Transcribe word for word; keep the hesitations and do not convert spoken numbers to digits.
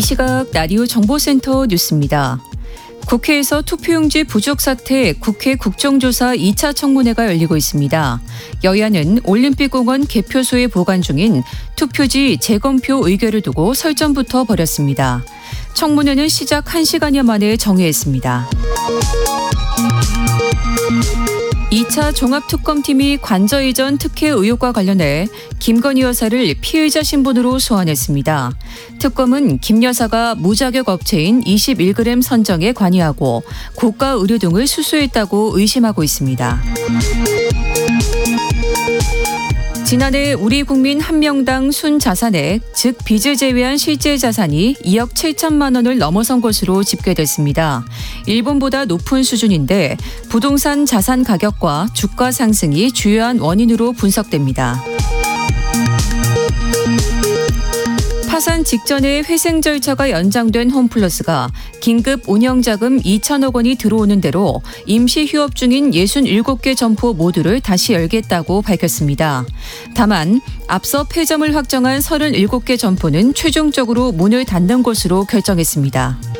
이 시각 라디오 정보센터 뉴스입니다. 국회에서 투표용지 부족 사태 국회 국정조사 이 차 청문회가 열리고 있습니다. 여야는 올림픽공원 개표소에 보관 중인 투표지 재검표 의결을 두고 설전부터 벌였습니다. 청문회는 시작 한 시간여 만에 정회했습니다. 이 차 종합특검팀이 관저 이전 특혜 의혹과 관련해 김건희 여사를 피의자 신분으로 소환했습니다. 특검은 김 여사가 무자격 업체인 이십일 그램 선정에 관여하고 고가 의료 등을 수수했다고 의심하고 있습니다. 지난해 우리 국민 한 명당 순자산액, 즉 빚을 제외한 실제 자산이 이억 칠천만 원을 넘어선 것으로 집계됐습니다. 일본보다 높은 수준인데 부동산 자산 가격과 주가 상승이 주요한 원인으로 분석됩니다. 파산 직전에 회생 절차가 연장된 홈플러스가 긴급 운영자금 이천억 원이 들어오는 대로 임시 휴업 중인 예순일곱 개 점포 모두를 다시 열겠다고 밝혔습니다. 다만 앞서 폐점을 확정한 서른일곱 개 점포는 최종적으로 문을 닫는 것으로 결정했습니다.